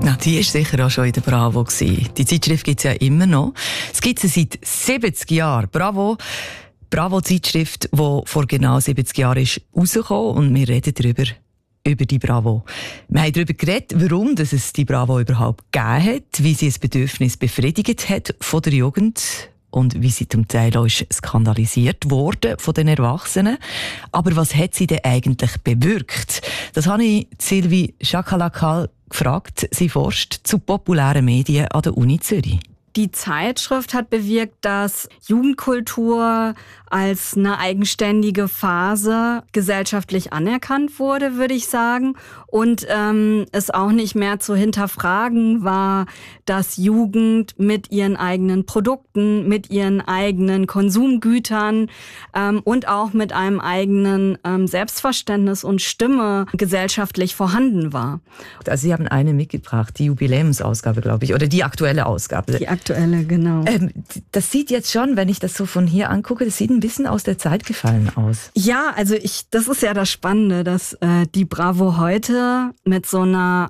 Na, die war sicher auch schon in der Bravo gewesen. Die Zeitschrift gibt es ja immer noch. Es gibt sie seit 70 Jahren. Bravo-Zeitschrift, die vor genau 70 Jahren ist rausgekommen, und wir reden darüber, über die Bravo. Wir haben darüber geredet, warum es die Bravo überhaupt gegeben hat, wie sie das Bedürfnis befriedigt hat von der Jugend und wie sie zum Teil auch skandalisiert wurde von den Erwachsenen. Aber was hat sie denn eigentlich bewirkt? Das habe ich Sylvie Chakalakal gefragt. Sie forscht zu populären Medien an der Uni Zürich. Die Zeitschrift hat bewirkt, dass Jugendkultur als eine eigenständige Phase gesellschaftlich anerkannt wurde, würde ich sagen. Und es auch nicht mehr zu hinterfragen war, dass Jugend mit ihren eigenen Produkten, mit ihren eigenen Konsumgütern und auch mit einem eigenen Selbstverständnis und Stimme gesellschaftlich vorhanden war. Also Sie haben eine mitgebracht, die Jubiläumsausgabe, glaube ich, oder die aktuelle Ausgabe. Die aktuelle, genau. Das sieht jetzt schon, wenn ich das so von hier angucke, das sieht ein bisschen aus der Zeit gefallen aus. Ja, also das ist ja das Spannende, dass die Bravo heute mit so einer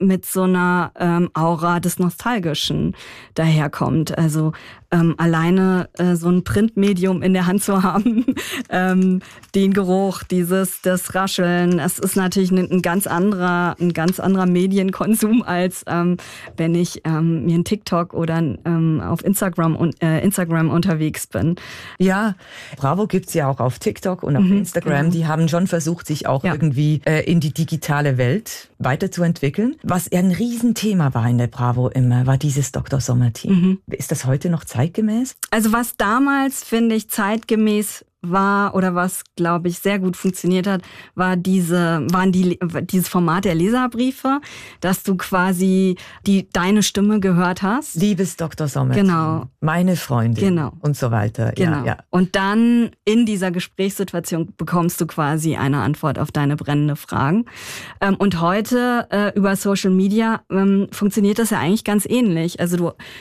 Aura des Nostalgischen daherkommt. Also alleine so ein Printmedium in der Hand zu haben, den Geruch, das Rascheln, es ist natürlich ein ganz anderer Medienkonsum, als wenn ich mir einen TikTok oder auf Instagram unterwegs bin. Ja, Bravo gibt's ja auch auf TikTok und auf Instagram. Genau. Die haben schon versucht, sich auch irgendwie in die digitale Welt weiterzuentwickeln. Was ein Riesenthema war in der Bravo immer, war dieses Dr. Sommer-Team. Ist das heute noch zeitgemäß? Also was damals, finde ich, zeitgemäß war oder was, glaube ich, sehr gut funktioniert hat, war dieses Format der Leserbriefe, dass du quasi deine Stimme gehört hast. Liebes Dr. Sommer, genau, meine Freundin, genau, und so weiter. Genau. Ja. Und dann in dieser Gesprächssituation bekommst du quasi eine Antwort auf deine brennende Fragen. Und heute über Social Media funktioniert das ja eigentlich ganz ähnlich. Also